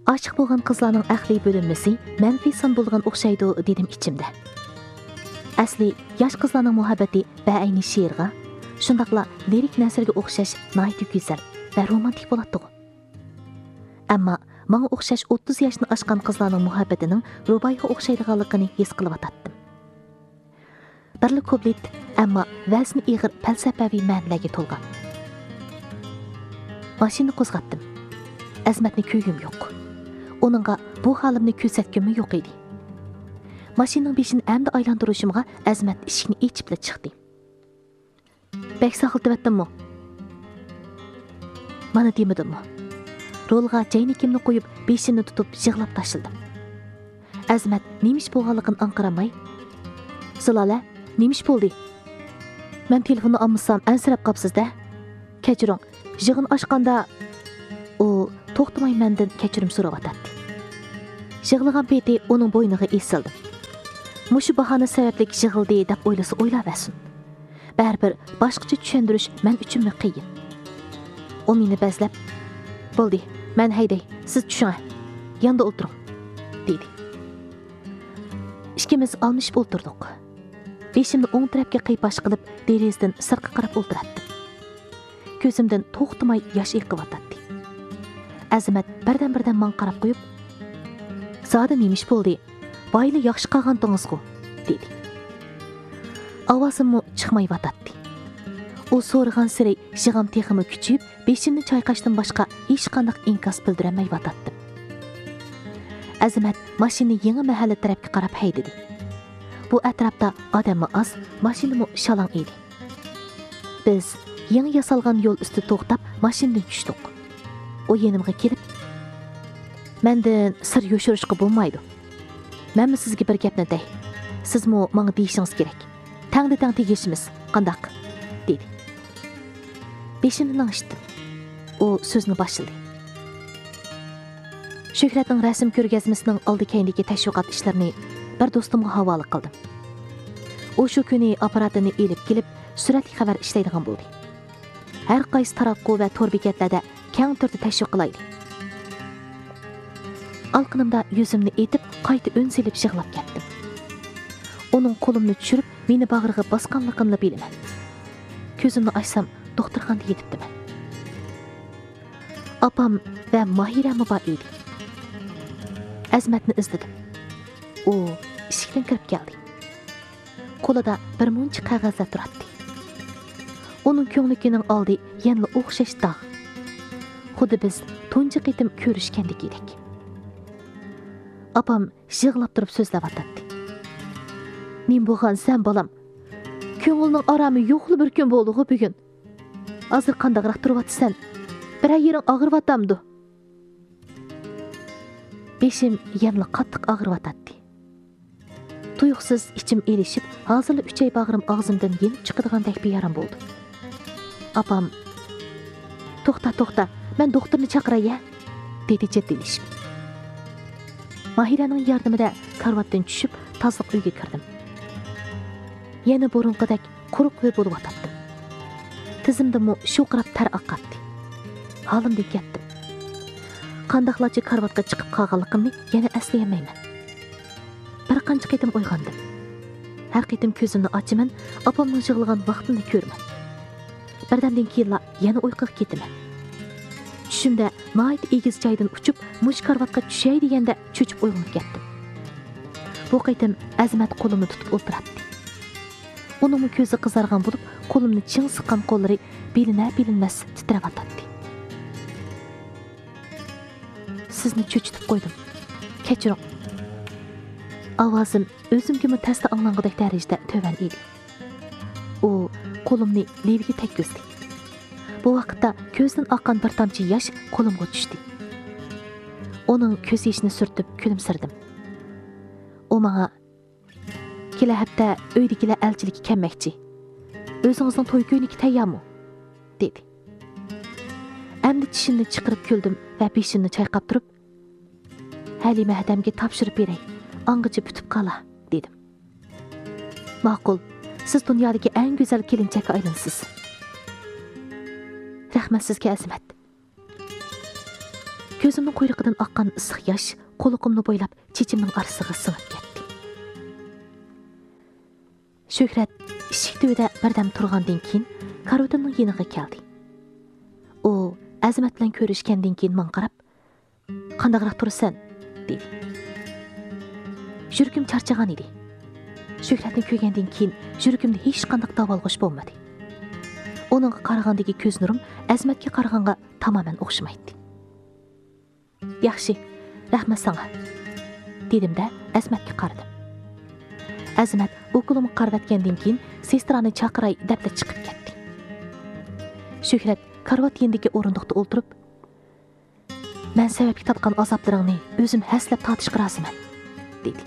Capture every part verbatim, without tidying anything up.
Aşıq bolğan qızlarning aqliy bölünmesi manfiy son bolğan o'xshaydi dedim ichimda. Asli yosh qizlarning muhabbati ba'ayni she'rga, shundaqla lirik nasrga o'xshash nihoyat go'zal va romantik bo'ladi. Ammo menga o'xshash o'ttiz yoshni oshgan qizlarning muhabbatining ruboiyga o'xshaydiganligini his qilib atatdim. Birli ko'plit, ammo vazni ig'ir falsafaviy ma'nolarga to'lgan. Mashina qo'zg'atdim. Azmatni ko'ygim yo'q. Onunğa bu halimni ko'rsatgim yo'q edi. Mashinaning beshini amda aylantirishimga Azmat eshikni echibla chiqdi. Bek saqiltibatdimmi? Mana demidimmi? Rolga jaynikimni qo'yib, beshini tutib yig'lab tashladim. Azmat nemish bo'lganligini anqiramay, "Zilola, nemish bo'ldi? Men telefonni olmasam ansirab qapsiz-da. Kechiring, yig'in ochganda u to'xtamay mendan kechirim so'rayotdi. Yig'ilgan peti uning bo'yniga esildim. Mushu bahona sababli yig'ildi deb o'ylasa o'ylaversin. Baribir boshqacha tushuntirish men uchun qiyin. U meni bazlab, "Bo'ldi, men hayday, siz tushuning. Yonda o'tiring", dedi. Ikkimiz almishib o'tirdik. Beshimni o'ng tarafga qiyosh qilib, derazadan sirtqa qarab o'tirdim. Ko'zimdan to'xtamay yosh ilqiyotdi. Azmat birdan-birdan men qarab qo'yib, "Zoda nemish bo'ldi? Boyli yaxshi qolgandingiz-ku", dedi. Ovozim chiqmayotdi. U so'ragan siri yig'im teximi kuchib, beshimni chayqashdan boshqa hech qanday inkos bildirmayotdi. Azmat mashina yangi mahalla tarafga qarab haydadi. Bu atrofda odammi oz, mashinami shalon edi. Biz yangi yasalgan yo'l ustida to'xtab, mashinadan tushdik. O yenimga kelib, "Mendan sir yo'shirishga bo'lmaydi. Men sizga bir gapni dey. Sizmi menga deyishingiz kerak. Tangda-tang tegishimiz, qandaq?" dedi. Beshimni langishdim. U so'zni boshladi. Shuhratning rasm ko'rgazmasining oldi-keyindagi tashviqot ishlarini bir do'stimga havola qildim. U shu kuni apparatini elib kelib, suratli xabar ishlaydigan bo'ldi. Har qaysi taraqqu va tor bekatlarda keng turda tashviq qilaydi. Alqinimda yuzimni etib, qayta ön silib yig'lab ketdim. Uning qo'limni tushirib, meni bag'riga bosganligini bilaman. Ko'zimni ochsam, doktorxonada yetibdiman. Opam va Mahirami bor edi. Azmatni izladim. U eshikdan kirib keldi. Qo'lida bir muncha qog'ozlar turardi. Uning ko'nglikining oldi yana o'xshash dog'. Xuddi biz tunji qitim ko'rishgandek edik. Opam yig'lab turib so'zlayotdi. "Men bo'lgan sen bolam. Ko'ngilning orami yo'qli bir kun bo'ldi bugun. Hozir qandaqroq turibsan? Bir yering og'riyotamdi?" Beshim yana qattiq og'riyotdi. Tuyuqsiz ichim erishib, hozirli uchay bag'rim og'zimdan yenib chiqadigandek beyaram bo'ldi. Opam, "To'xta, to'xta, men doktorni chaqiray-ya", dedi jiddilashib. Mahiraning yordamida karvatdan tushib, tozliq uyga kirdim. Yana burunqidek quruq va bo'lib o'tdim. Tizimdimi shuqrab tar oqatdi. Holimda ketdim. Qandaqlarcha karvatga chiqib qolganligimni yana eslayolmayman. Bir qancha qitim uyg'ondim. Har qitim ko'zimni ochaman, opamning yig'ilgan vaqtini ko'raman. Birdamdan keyin yana uyquga ketaman. Tushimda nihoyat egiz joydan uchib, mush karvatga tushay deganda cho'chib uyg'onib ketdim. Bu qitim Azmat qo'limni tutib o'tiradi. Uning ko'zi qizargan bo'lib, qo'limni ching siqqan qo'llari bilina-bilinmas titrayotdi. "Sizni cho'chitib qo'ydim. Kechiring." Ovozim o'zimga tasda anglangandek darajada to'van edi. U qo'limni leviga tekkizdi. Bu vaqtda ko'zdan oqqan bir tomchi yosh qo'limga tushdi. Uning ko'z yoshini surtib kulimsirdim. U menga, "Kela hafta uydagilar elchilikka kelmoqchi. O'zingizning to'y kuniga tayyormi?" dedi. Endi tishimni chiqarib kuldim va beshimni chayqab turib, "Halima hadamga topshirib beray. Angacha putib qala", dedim. "Ma'qul. Siz dunyodagi eng go'zal kelinchakka aylansiz." "Rahmat sizga, Azmat." Көзімнің құйрығыдан аққан ысық яш қолықымны бойлап чечімнің арсыға сыңып кетті. Шөһрәт ишик төбедә бердәм торгандан кин каротымның янына келді. О, Әзімәт белән көрішкәндән кин маңа карап, "Кандаграк турсың?" dedi. Жүргім чарчаган иде. Шөһрәтне көргәндән кин жүргімдә һеч кандай давалгыш булмады. Оныңга карагандагы көз нурым Әзмәткә караганга тамаман охшамайды. "Яхшы, рәхмәт саңа", дедім дә Әзмәткә карадым. Әзмәт укулымны карап әткәндән кин сестраны чакырай дип чыгып кетти. Шөһрәт карват ендәге орындыкта ултырып, "Мен сәбәпли таткан азапларыңны өзім həsləп татышкы разыман", dedi.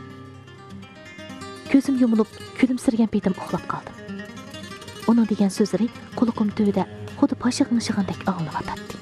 Көзім йомылып, күлімсірген бетім ұқлап қалдым. Оның деген сөзлері құлықым төбеде, құды пашы ғыңшығандек аңылып ататты.